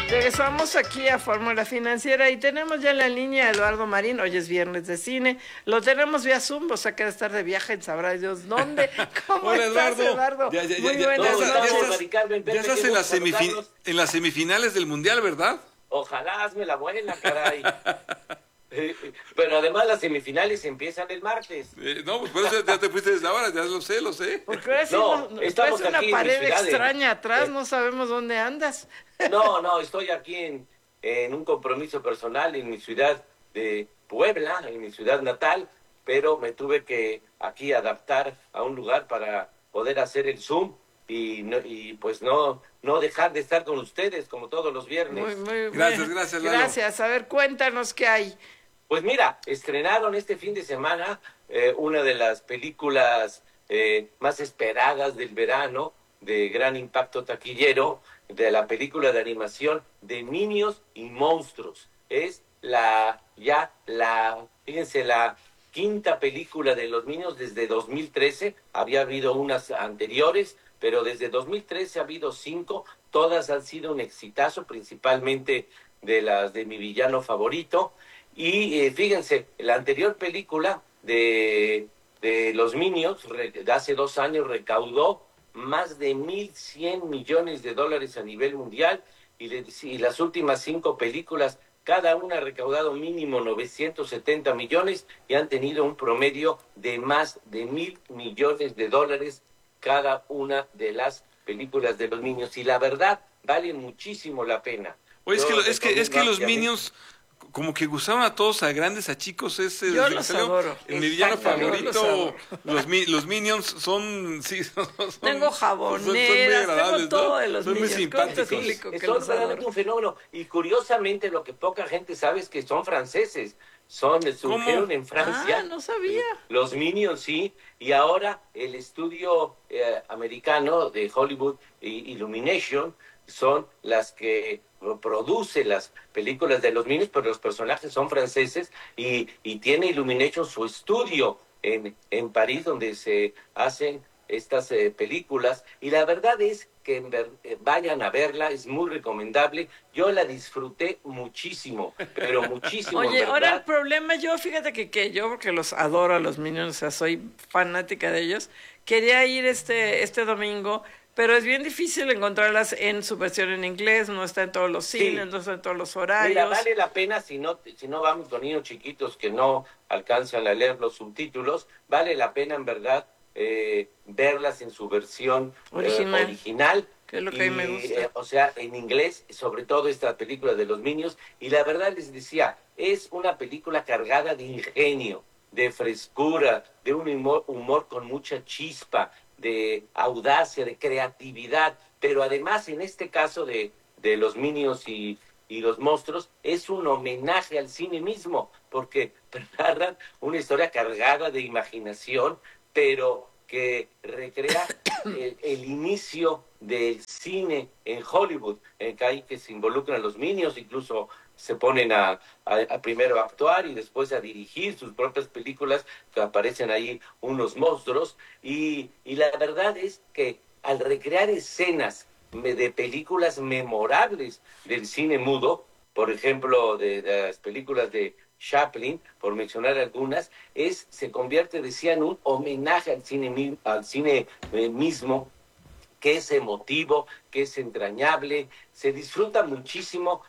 Regresamos aquí a Fórmula Financiera y tenemos ya en la línea a Eduardo Marín. Hoy es viernes de cine. Lo tenemos vía Zoom, o sea que debe estar de viaje en sabrá Dios dónde. ¿Cómo Hola, estás, Eduardo? Muy buenas noches. Ya estás en las semifinales del Mundial, ¿verdad? Ojalá, hazme la buena, caray. Pero además las semifinales empiezan el martes. No, pues por eso ya te fuiste desde ahora, ya lo sé. Porque ahora sí estamos una aquí pared en mi ciudad, extraña atrás, no sabemos dónde andas. No, estoy aquí en un compromiso personal en mi ciudad de Puebla, en mi ciudad natal, pero me tuve que aquí adaptar a un lugar para poder hacer el Zoom y pues no dejar de estar con ustedes como todos los viernes. Muy Gracias, Lalo. Gracias. A ver, cuéntanos qué hay. Pues mira, estrenaron este fin de semana una de las películas más esperadas del verano, de gran impacto taquillero, de la película de animación de Minions y Monstruos. Es fíjense, la quinta película de los Minions desde 2013. Había habido unas anteriores, pero desde 2013 ha habido 5. Todas han sido un exitazo, principalmente de las de mi villano favorito. Y fíjense, la anterior película de los Minions, de hace 2 años, recaudó más de $1,100 millones a nivel mundial, y las últimas 5 películas, cada una ha recaudado mínimo 970 millones y han tenido un promedio de más de $1,000 millones cada una de las películas de los Minions. Y la verdad, vale muchísimo la pena. Oye, es que los Minions como que gustaban a todos, a grandes, a chicos. Yo los adoro. Mi villano favorito, los Minions son... Tengo jaboneras, tengo todo de los Minions. Son muy simpáticos. Son realmente un fenómeno. Y curiosamente, lo que poca gente sabe es que son franceses. Surgieron en Francia. No sabía. Los Minions, sí. Y ahora el estudio americano de Hollywood, Illumination, son las que produce las películas de los Minions, pero los personajes son franceses, y tiene Illumination su estudio en París, donde se hacen estas películas, y la verdad es que vayan a verla, es muy recomendable. Yo la disfruté muchísimo, pero muchísimo. Oye, ¿verdad? ahora el problema, fíjate que yo, porque los adoro a los Minions, o sea, soy fanática de ellos, quería ir este domingo, pero es bien difícil encontrarlas en su versión en inglés, no está en todos los cines, no está en todos los horarios. Mira, vale la pena, si no vamos con niños chiquitos que no alcanzan a leer los subtítulos, vale la pena en verdad verlas en su versión original. Que es lo que a mí me gusta. O sea, en inglés, sobre todo esta película de los Minions. Y la verdad les decía, es una película cargada de ingenio, de frescura, de un humor con mucha chispa, de audacia, de creatividad, pero además en este caso de los Minions y los monstruos, es un homenaje al cine mismo, porque narran una historia cargada de imaginación, pero que recrea el inicio del cine en Hollywood, en que se involucran los Minions, incluso se ponen a primero a actuar y después a dirigir sus propias películas, que aparecen ahí unos monstruos, y la verdad es que al recrear escenas de películas memorables del cine mudo, por ejemplo, de las películas de Chaplin, por mencionar algunas, se convierte, decía, en un homenaje al cine mismo, que es emotivo, que es entrañable, se disfruta muchísimo,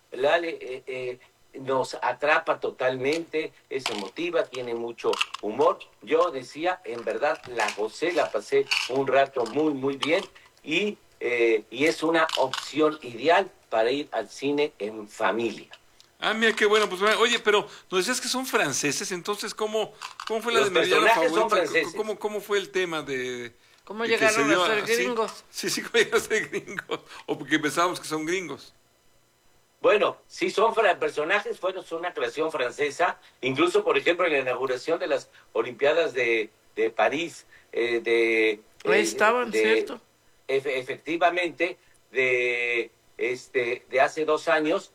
nos atrapa totalmente, es emotiva, tiene mucho humor. Yo decía, en verdad, la gocé, la pasé un rato muy, muy bien, y es una opción ideal para ir al cine en familia. Ah, mira, qué bueno. Pues, oye, pero nos decías que son franceses, entonces, ¿cómo fue la Los de mi villano personajes favorito? son franceses. ¿Cómo fue el tema de... ¿Cómo llegaron a ser gringos? Sí, ¿cómo llegaron a ser gringos? O porque pensábamos que son gringos. Bueno, sí, son personajes, son una creación francesa. Incluso, por ejemplo, en la inauguración de las Olimpiadas de París, ahí estaban, ¿cierto? Efectivamente, de hace 2 años,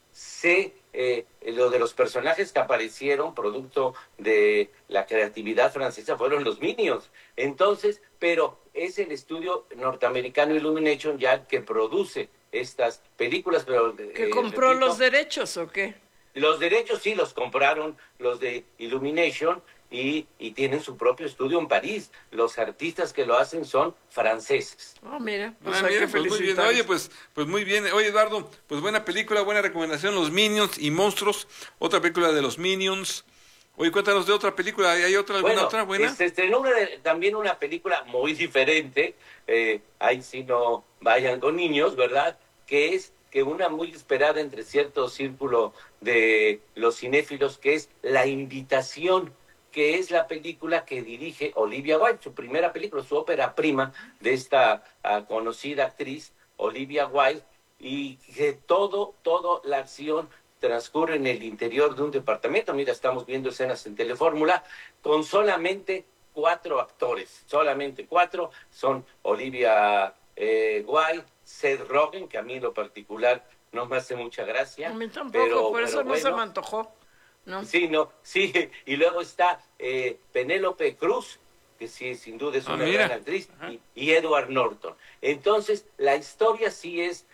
lo de los personajes que aparecieron producto de la creatividad francesa fueron los Minions. Entonces, pero es el estudio norteamericano Illumination ya que produce estas películas, pero... ¿Que compró repito, los derechos o qué? los derechos sí los compraron los de Illumination y tienen su propio estudio en París. Los artistas que lo hacen son franceses. Oh, mira, pues Ah, hay mira, que pues muy bien. felicitarlos. Oye, pues muy bien. Oye, Eduardo, pues buena película, buena recomendación, Los Minions y Monstruos, otra película de los Minions. Oye, cuéntanos de otra película, ¿hay otra, alguna Bueno, otra buena? se estrenó también una película muy diferente, ahí sí no vayan con niños, ¿verdad? Que es que una muy esperada entre cierto círculo de los cinéfilos, que es La Invitación, que es la película que dirige Olivia Wilde, su primera película, su ópera prima de esta conocida actriz, Olivia Wilde, y que todo la acción transcurre en el interior de un departamento. Mira, estamos viendo escenas en Telefórmula con solamente 4 actores, solamente 4, son Olivia Wilde, Seth Rogen, que a mí en lo particular no me hace mucha gracia. A mí tampoco, pero, por eso pero no se bueno, me antojó, ¿no? Sí, no, sí, y luego está Penélope Cruz, que sí, sin duda es una Mira. gran actriz, Ajá. y Edward Norton. Entonces, la historia sí es,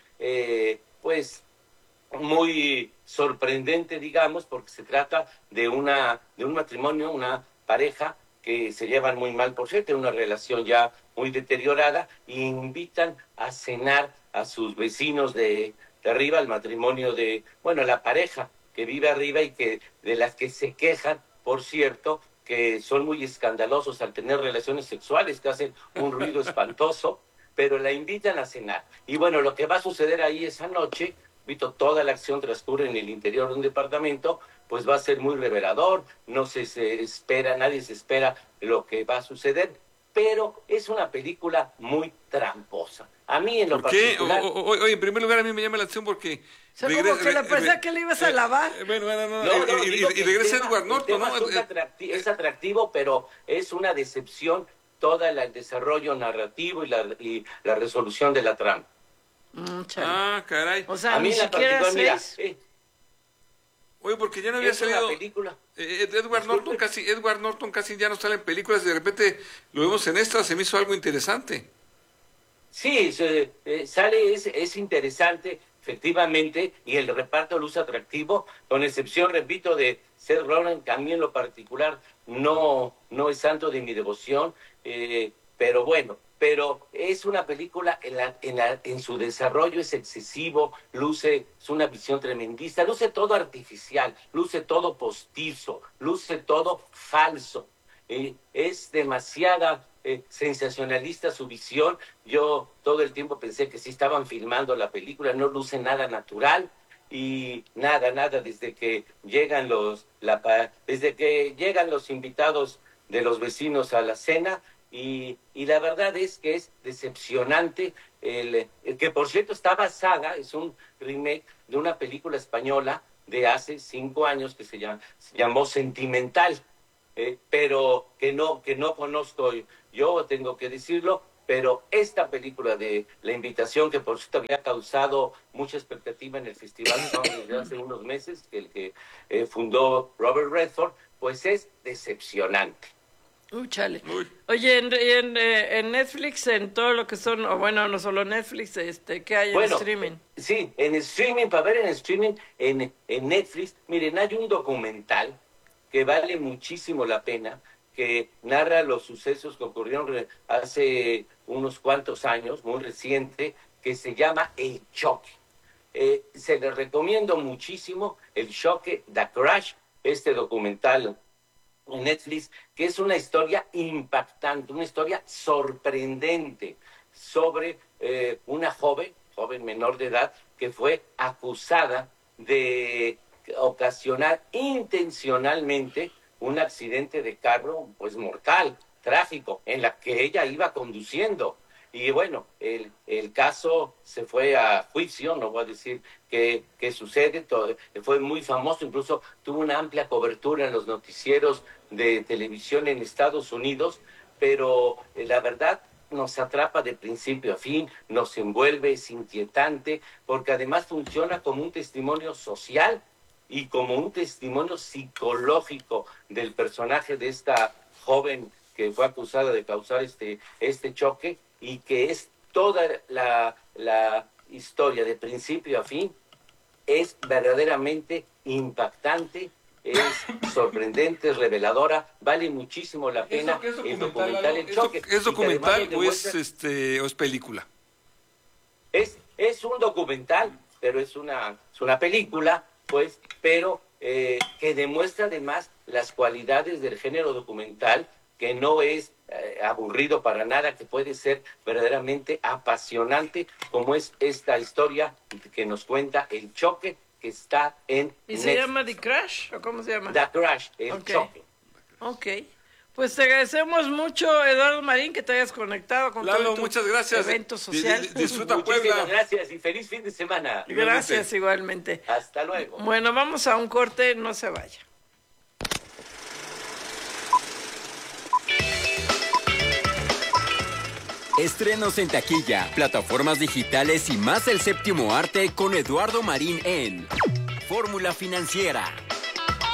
pues, muy sorprendente, digamos, porque se trata de un matrimonio, una pareja que se llevan muy mal, por cierto, una relación ya muy deteriorada, y invitan a cenar a sus vecinos de arriba, el matrimonio bueno, la pareja que vive arriba y que de las que se quejan, por cierto, que son muy escandalosos al tener relaciones sexuales, que hacen un ruido espantoso, pero la invitan a cenar. Y bueno, lo que va a suceder ahí esa noche, Vito, toda la acción transcurre en el interior de un departamento, pues va a ser muy revelador, no se espera, nadie se espera lo que va a suceder, pero es una película muy tramposa. A mí en lo ¿Por qué? particular... Oye, en primer lugar a mí me llama la atención porque... O sea, como que le pensé que le ibas a lavar. Bueno, no, No, y digo que regresa el Edward Norton, tema ¿no? es atractivo, pero es una decepción todo el desarrollo narrativo y la resolución de la trama. Chale. Ah, caray. O sea, A mí ni en la siquiera particular, mira, 6. Oye, porque ya no había es una salido... película. Edward Norton casi ya no sale en películas, de repente lo vemos en esta, se me hizo algo interesante. Sí, sale, es interesante, efectivamente, y el reparto luce atractivo, con excepción, repito, de Seth Rogen, que a mí en lo particular no es santo de mi devoción, pero bueno, pero es una película en su desarrollo es excesivo, es una visión tremendista, luce todo artificial, luce todo postizo, luce todo falso. Es demasiada sensacionalista su visión. Yo todo el tiempo pensé que sí estaban filmando la película, no luce nada natural y nada, desde que llegan desde que llegan los invitados de los vecinos a la cena y la verdad es que es decepcionante, el que por cierto está basada, es un remake de una película española de hace 5 años que se llamó Sentimental. Pero que no conozco yo, tengo que decirlo, pero esta película de La Invitación, que por cierto había causado mucha expectativa en el Festival desde hace unos meses, que el que fundó Robert Redford, pues es decepcionante. Chale. Uy. Oye, en Netflix, en todo lo que son, o bueno, no solo Netflix, ¿qué hay en Bueno, streaming? Sí, en streaming, para ver en streaming, en Netflix, miren, hay un documental que vale muchísimo la pena, que narra los sucesos que ocurrieron hace unos cuantos años, muy reciente, que se llama El Choque. Se les recomiendo muchísimo El Choque, The Crash, este documental en Netflix, que es una historia impactante, una historia sorprendente sobre una joven menor de edad, que fue acusada de ocasionar intencionalmente un accidente de carro, pues mortal, trágico, en la que ella iba conduciendo. Y bueno, el caso se fue a juicio, no voy a decir qué sucede, fue muy famoso, incluso tuvo una amplia cobertura en los noticieros de televisión en Estados Unidos, pero la verdad nos atrapa de principio a fin, nos envuelve, es inquietante, porque además funciona como un testimonio social y como un testimonio psicológico del personaje de esta joven que fue acusada de causar este choque, y que es toda historia de principio a fin es verdaderamente impactante, es sorprendente, es reveladora, vale muchísimo la pena. El documental El Choque. ¿Es documental o demuestra... o es película? Es un documental, pero es una película, pues, pero que demuestra además las cualidades del género documental, que no es aburrido para nada, que puede ser verdaderamente apasionante, como es esta historia que nos cuenta El Choque, que está en ¿Y se llama The Crash o cómo se llama? The Crash, El Choque. Ok. Pues te agradecemos mucho, Eduardo Marín, que te hayas conectado con Lalo, todo tu muchas gracias. evento social. Disfruta Muchísimas Puebla. gracias y feliz fin de semana. Gracias, igualmente. Hasta luego. Bueno, vamos a un corte, no se vaya. Estrenos en taquilla, plataformas digitales y más el séptimo arte con Eduardo Marín en Fórmula Financiera.